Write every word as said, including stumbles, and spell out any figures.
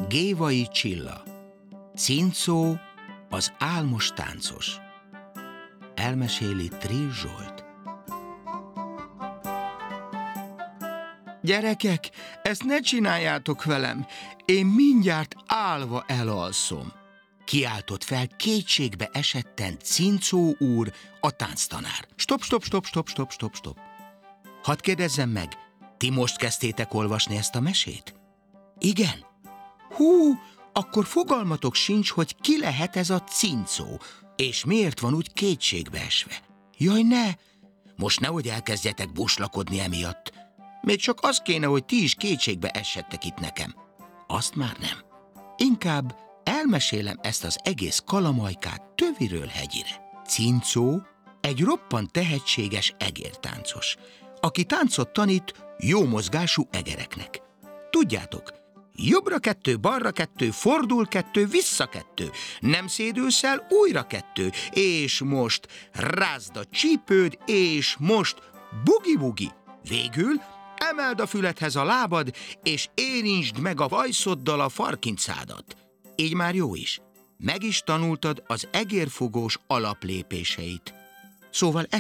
Gévai Csilla. Cincó, az álmos táncos. Elmeséli Trill Zsolt. Gyerekek, ezt ne csináljátok velem, én mindjárt állva elalszom. Kiáltott fel kétségbe esetten Cincó úr, a tánctanár. Stop, stop, stop, stop, stop, stop, stop. Hadd kérdezzem meg, ti most kezdtétek olvasni ezt a mesét? Igen? Hú, akkor fogalmatok sincs, hogy ki lehet ez a Cincó, és miért van úgy kétségbe esve. Jaj, ne! Most nehogy elkezdjetek buslakodni emiatt. Még csak az kéne, hogy ti is kétségbe essettek itt nekem. Azt már nem. Inkább elmesélem ezt az egész kalamajkát töviről hegyire. Cincó egy roppant tehetséges egértáncos, aki táncot tanít jó mozgású egereknek. Tudjátok, jobbra kettő, balra kettő, fordul kettő, vissza kettő, nem szédülsz el, újra kettő, és most rázd a csípőd, és most bugi-bugi. Végül emeld a füledhez a lábad, és érintsd meg a vajszoddal a farkincádat. Így már jó is. Meg is tanultad az egérfogós alaplépéseit. Szóval